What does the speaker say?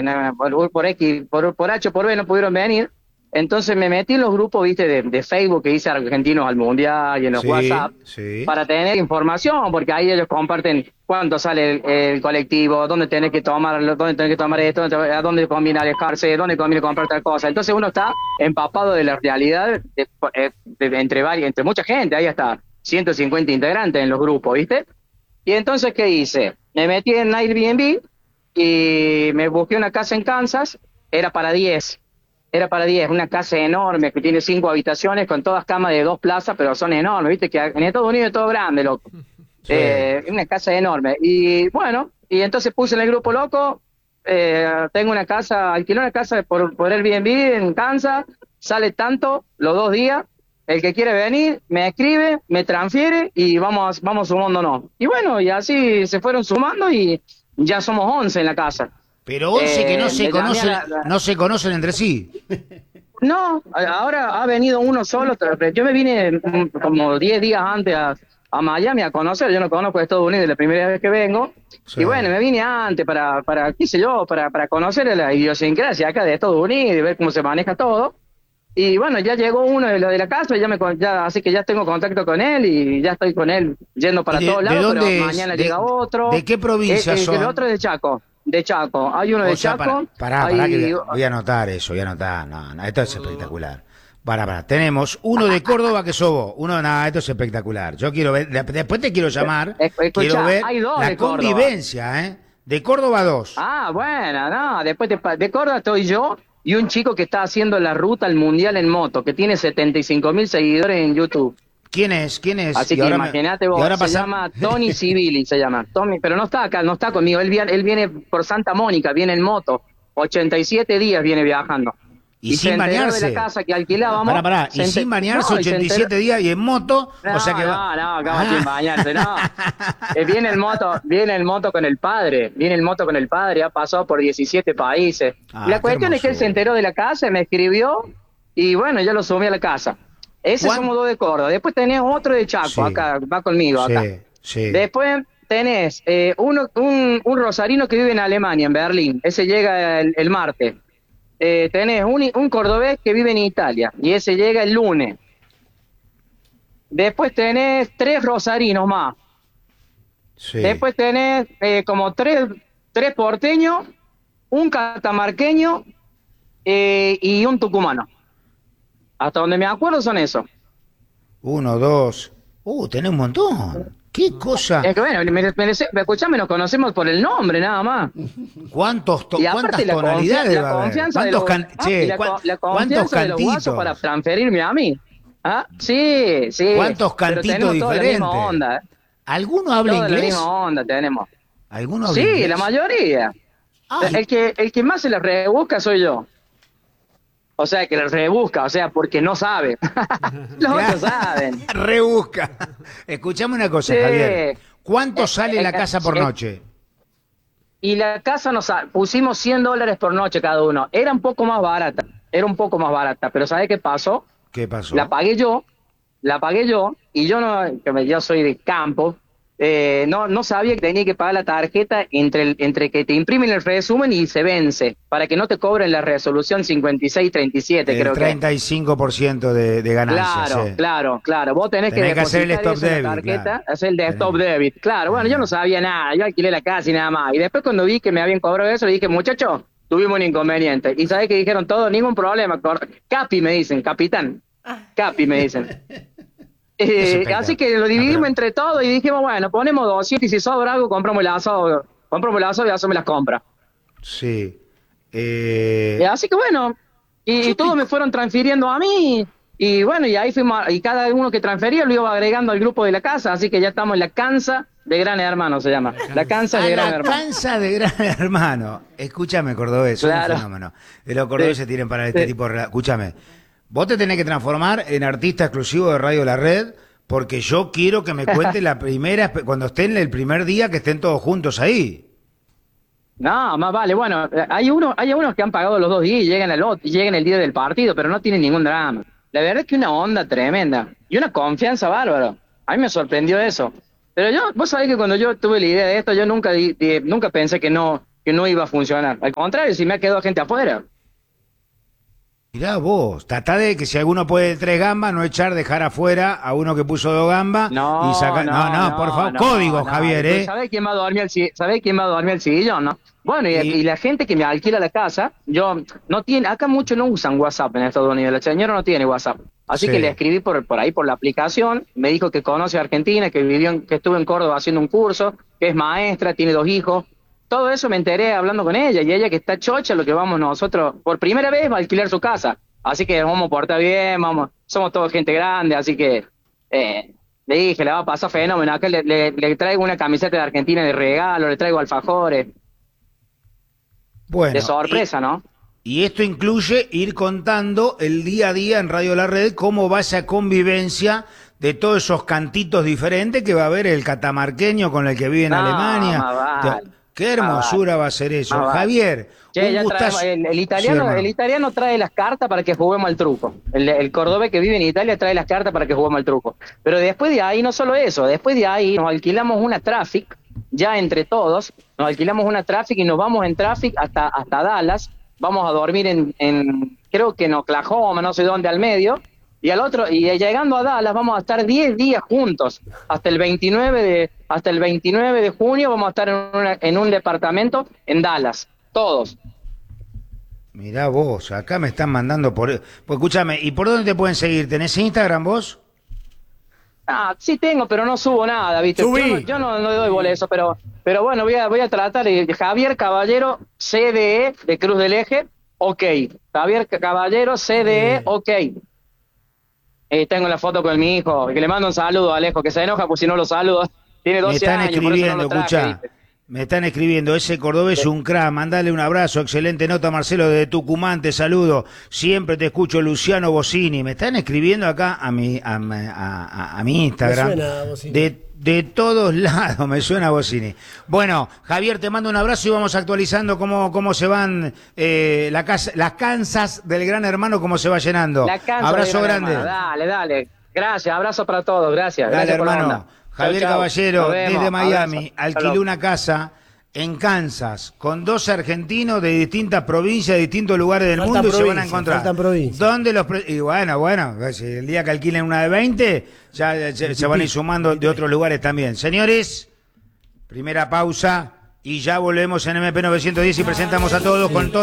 por X, por H o por B no pudieron venir. Entonces me metí en los grupos, viste, de Facebook que dice Argentinos al Mundial y en los WhatsApp Sí. para tener información, porque ahí ellos comparten cuánto sale el colectivo, dónde tenés que tomar esto, a dónde conviene alejarse, dónde conviene comprar tal cosa. Entonces uno está empapado de la realidad entre mucha gente, ahí hasta 150 integrantes en los grupos, ¿viste? Y entonces, ¿qué hice? Me metí en Airbnb y me busqué una casa en Kansas, era para 10. Era para 10, una casa enorme que tiene 5 habitaciones con todas camas de 2 plazas, pero son enormes, viste que en Estados Unidos es todo grande, loco. Sí. Una casa enorme. Y bueno, y entonces puse en el grupo loco, tengo una casa, alquilé una casa por Airbnb en Kansas, sale tanto los 2 días, el que quiere venir me escribe, me transfiere y vamos sumándonos. Y bueno, y así se fueron sumando y ya somos 11 en la casa. Pero 11 que no se conocen entre sí. No, ahora ha venido uno solo. Yo me vine como 10 días antes a Miami a conocer. Yo no conozco Estados Unidos, es la primera vez que vengo. Sí. Y bueno, me vine antes para qué sé yo, para conocer la idiosincrasia acá de Estados Unidos y ver cómo se maneja todo. Y bueno, ya llegó uno de la casa, así que ya tengo contacto con él y ya estoy con él yendo para todos lados, pero mañana llega otro. ¿De qué provincia son? El otro es de Chaco. De Chaco, hay uno de Chaco. Pará, que voy a anotar eso, No, esto es espectacular. Pará, tenemos uno de Córdoba que sos vos, esto es espectacular. Yo quiero ver, después te quiero llamar, escuchá, quiero ver hay dos la de Córdoba. convivencia, de Córdoba 2. Ah, bueno, no, después de Córdoba estoy yo y un chico que está haciendo la ruta al Mundial en moto, que tiene 75.000 seguidores en YouTube. ¿Quién es? Así que imagínate vos, se llama Tony Civili, se llama. Tommy, pero no está acá, no está conmigo. Él viene por Santa Mónica, viene en moto. 87 días viene viajando. Y sin bañarse. De la casa que alquilábamos. Pará. Y sin bañarse 87 días y en moto. No, o sea que ¿cómo sin bañarse? No. Viene el moto con el padre. Ha pasado por 17 países. La cuestión es que él se enteró de la casa, me escribió y bueno, yo lo sumí a la casa. Ese somos 2 de Córdoba. Después tenés otro de Chaco, acá, va conmigo acá. Sí. Después tenés un rosarino que vive en Alemania, en Berlín. Ese llega el martes. Tenés un cordobés que vive en Italia y ese llega el lunes. Después tenés 3 rosarinos más. Sí. Después tenés como 3 porteños, un catamarqueño y un tucumano. Hasta donde me acuerdo son esos. 1, 2. Tenés un montón. ¿Qué cosa? Es que bueno, escuchame, nos conocemos por el nombre nada más. ¿Cuántas tonalidades? La confianza de los guasos para transferirme a mí. ¿Ah? Sí. ¿Cuántos cantitos diferentes? La misma onda, ¿Alguno habla inglés? La misma onda tenemos. ¿Alguno habla inglés? Sí, la mayoría. El que más se la rebusca soy yo. O sea, que la rebusca, porque no sabe. Los otros saben. Rebusca. Escuchame una cosa, Javier. ¿Cuánto sale la casa por noche? Y la casa pusimos $100 por noche cada uno. Era un poco más barata, pero ¿sabes qué pasó? ¿Qué pasó? La pagué yo, y yo soy de campo, no sabía que tenía que pagar la tarjeta entre que te imprimen el resumen y se vence, para que no te cobren la resolución 5637, creo que. El 35% de ganancias. Claro. Vos tenés que hacer el stop debit, la tarjeta, hacer el de stop debit. Claro, bueno, yo no sabía nada, yo alquilé la casa y nada más. Y después cuando vi que me habían cobrado eso, le dije, muchachos, tuvimos un inconveniente. ¿Y sabés qué dijeron todos? Ningún problema. Capi me dicen, capitán. Capi me dicen. Así que lo dividimos entre todos y dijimos, bueno, ponemos 200 y si sobra algo, compramos el asado y hacemos las compras. Sí. Así que bueno, y todos me fueron transfiriendo a mí y bueno, y ahí fuimos, y cada uno que transfería lo iba agregando al grupo de la casa, así que ya estamos en la cansa de Gran Hermano, se llama. La cansa de Gran Hermano. La cansa de Gran Hermano. Escúchame, cordobés, claro. Un fenómeno. De los cordobeses tienen para este tipo de... Escúchame. Vos te tenés que transformar en artista exclusivo de Radio La Red, porque yo quiero que me cuente la primera, cuando estén el primer día, que estén todos juntos ahí. No, más vale. Bueno, hay unos que han pagado los 2 días y llegan el día del partido, pero no tienen ningún drama. La verdad es que una onda tremenda y una confianza bárbaro. A mí me sorprendió eso. Pero vos sabés que cuando yo tuve la idea de esto, yo nunca pensé que no que no iba a funcionar. Al contrario, si me ha quedado gente afuera. Mirá vos, tratá de que si alguno puede 3 gambas, no dejar afuera a uno que puso 2 gambas No, y sacar. No, por favor, código, Javier, ¿eh? ¿Sabés quién va a dormir ¿sabés quién va a dormir el sillón, no? Bueno, y la gente que me alquila la casa, no tiene, acá muchos no usan WhatsApp en Estados Unidos, la señora no tiene WhatsApp. Así que le escribí por ahí por la aplicación, me dijo que conoce a Argentina, que estuvo en Córdoba haciendo un curso, que es maestra, tiene 2 hijos. Todo eso me enteré hablando con ella, y ella que está chocha, lo que vamos nosotros, por primera vez va a alquilar su casa. Así que vamos a portar bien, somos todos gente grande, así que le dije, le va a pasar fenómeno. Acá le traigo una camiseta de Argentina de regalo, le traigo alfajores. Bueno, de sorpresa, ¿no? Y esto incluye ir contando el día a día en Radio La Red cómo va esa convivencia de todos esos cantitos diferentes que va a haber el catamarqueño con el que vive en Alemania. Vale. Qué hermosura va a ser eso. Javier, ya el italiano trae las cartas para que juguemos al truco. El cordobés que vive en Italia trae las cartas para que juguemos al truco. Pero después de ahí, no solo eso, después de ahí nos alquilamos una Traffic, ya entre todos, nos alquilamos una Traffic y nos vamos en Traffic hasta Dallas. Vamos a dormir creo que en Oklahoma, no sé dónde, al medio. Y llegando a Dallas vamos a estar 10 días juntos, hasta el 29 de junio vamos a estar en un departamento en Dallas, todos. Mirá vos, acá me están mandando pues escúchame, ¿y por dónde te pueden seguir? ¿Tenés Instagram vos? Sí tengo, pero no subo nada, ¿viste? Yo no doy bola a eso, pero bueno, voy a tratar de Javier Caballero, CDE, de Cruz del Eje, ok. Javier Caballero, CDE, ok. Tengo la foto con mi hijo, que le mando un saludo a Alejo, que se enoja pues si no lo saludo. Tiene 12 años. Me están escribiendo, escuchá. Me están escribiendo, ese cordobés es un crack, mandale un abrazo, excelente nota, Marcelo, de Tucumán, te saludo, siempre te escucho, Luciano Bocini. Me están escribiendo acá a mi Instagram. Me suena Bocini. De todos lados me suena Bocini. Bueno, Javier, te mando un abrazo y vamos actualizando cómo se van las Kansas del Gran Hermano, cómo se va llenando. Abrazo grande. Dale. Gracias, abrazo para todos, gracias. Dale, gracias hermano. Javier Caballero, desde Miami, alquiló una casa en Kansas con 2 argentinos de distintas provincias, de distintos lugares del mundo y se van a encontrar. Y bueno, el día que alquilen una de 20, ya se van a ir sumando de otros lugares también. Señores, primera pausa y ya volvemos en MP 910 y presentamos a todos con todo.